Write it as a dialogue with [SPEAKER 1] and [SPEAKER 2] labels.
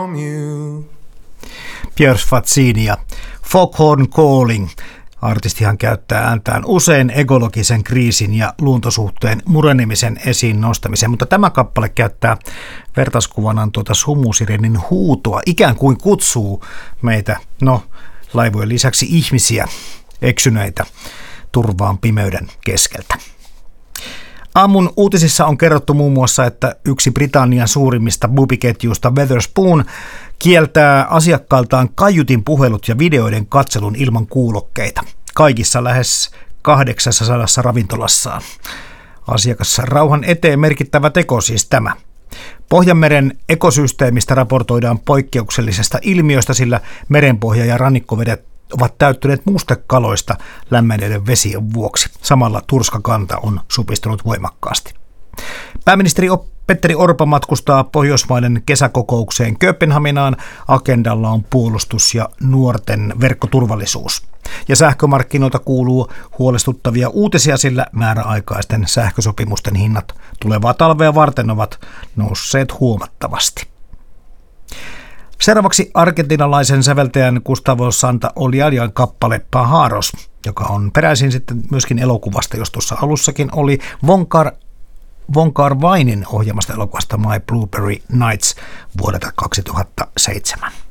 [SPEAKER 1] Piers Fazzini ja Foghorn Calling. Artistihan käyttää ääntään usein ekologisen kriisin ja luontosuhteen murenemisen esiin nostamiseen, mutta tämä kappale käyttää vertauskuvanaan sumusirenin huutoa, ikään kuin kutsuu meitä, laivojen lisäksi ihmisiä, eksyneitä, turvaan pimeyden keskeltä. Aamun uutisissa on kerrottu muun muassa, että yksi Britannian suurimmista pubiketjuista Wetherspoon kieltää asiakkailtaan kaiutin puhelut ja videoiden katselun ilman kuulokkeita. Kaikissa lähes 800 ravintolassaan. Asiakasrauhan eteen merkittävä teko siis tämä. Pohjanmeren ekosysteemistä raportoidaan poikkeuksellisesta ilmiöstä, sillä merenpohja ja rannikkovedet ovat täyttyneet mustekaloista lämmenneiden vesien vuoksi. Samalla turskakanta on supistunut voimakkaasti. Pääministeri Petteri Orpo matkustaa Pohjoismaiden kesäkokoukseen Kööpenhaminaan. Agendalla on puolustus ja nuorten verkkoturvallisuus. Ja sähkömarkkinoilta kuuluu huolestuttavia uutisia, sillä määräaikaisten sähkösopimusten hinnat tulevaa talvea varten ovat nousseet huomattavasti. Seuraavaksi argentinalaisen säveltäjän Gustavo Santaolallin kappale Pájaros, joka on peräisin sitten myöskin elokuvasta, jos tuossa alussakin oli Wong Kar-wainin ohjaamasta elokuvasta My Blueberry Nights vuodelta 2007.